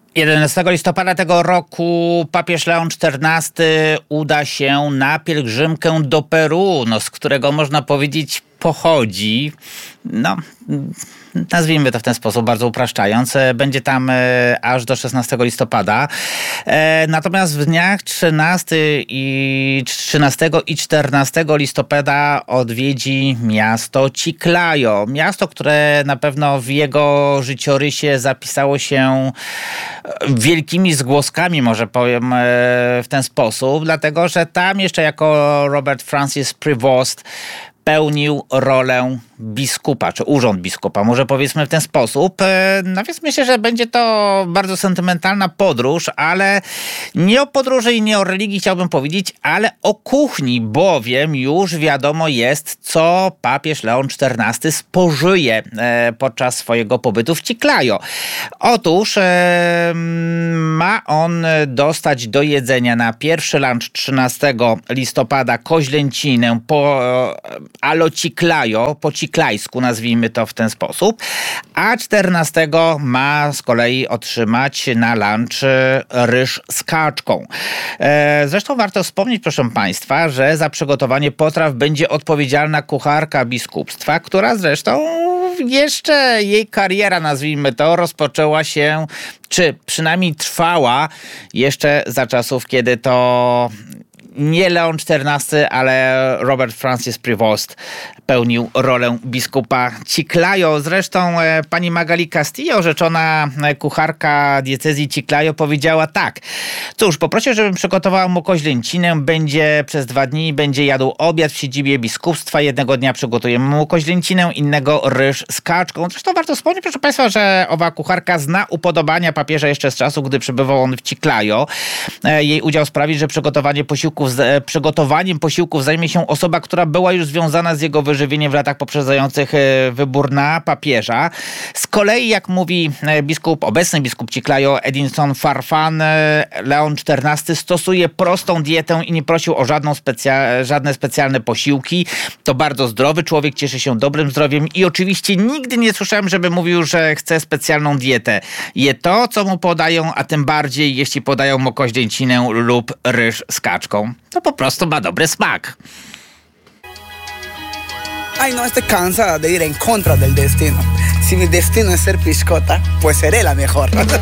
11 listopada tego roku papież Leon XIV uda się na pielgrzymkę do Peru, z którego można powiedzieć pochodzi. Nazwijmy to w ten sposób, bardzo upraszczając. Będzie tam aż do 16 listopada. Natomiast w dniach 13 i 14 listopada odwiedzi miasto Chiclayo. Miasto, które na pewno w jego życiorysie zapisało się wielkimi zgłoskami, może powiem w ten sposób, dlatego że tam jeszcze jako Robert Francis Prevost pełnił rolę biskupa, czy urząd biskupa, może powiedzmy w ten sposób. No więc myślę, że będzie to bardzo sentymentalna podróż, ale nie o podróży i nie o religii chciałbym powiedzieć, ale o kuchni, bowiem już wiadomo jest, co papież Leon XIV spożyje podczas swojego pobytu w Chiclayo. Otóż ma on dostać do jedzenia na pierwszy lunch 13 listopada koźlęcinę allo Chiclayo, po chiklajsku, nazwijmy to w ten sposób, a 14 ma z kolei otrzymać na lunch ryż z kaczką. Zresztą warto wspomnieć, proszę Państwa, że za przygotowanie potraw będzie odpowiedzialna kucharka biskupstwa, która zresztą jeszcze jej kariera, nazwijmy to, rozpoczęła się, czy przynajmniej trwała jeszcze za czasów, kiedy to nie Leon XIV, ale Robert Francis Prevost pełnił rolę biskupa Chiclayo. Zresztą pani Magali Castillo, rzeczona kucharka diecezji Chiclayo, powiedziała tak. Cóż, poprosił, żebym przygotowała mu koźlęcinę. Będzie przez 2 dni, będzie jadł obiad w siedzibie biskupstwa. Jednego dnia przygotujemy mu koźlęcinę, innego ryż z kaczką. Zresztą warto wspomnieć, proszę Państwa, że owa kucharka zna upodobania papieża jeszcze z czasu, gdy przebywał on w Chiclayo. Jej udział sprawi, że przygotowaniem posiłków zajmie się osoba, która była już związana z jego wyżywieniem w latach poprzedzających wybór na papieża. Z kolei, jak mówi obecny biskup Chiclayo Edinson Farfan, Leon XIV stosuje prostą dietę i nie prosił o żadne specjalne posiłki. To bardzo zdrowy człowiek, cieszy się dobrym zdrowiem i oczywiście nigdy nie słyszałem, żeby mówił, że chce specjalną dietę. Je to, co mu podają, a tym bardziej, jeśli podają mu koźlęcinę lub ryż z kaczką. To po prostu ma dobry smak. Ay, no, estoy cansada de ir en contra del destino. Si mi destino es ser piscota, pues seré la mejor.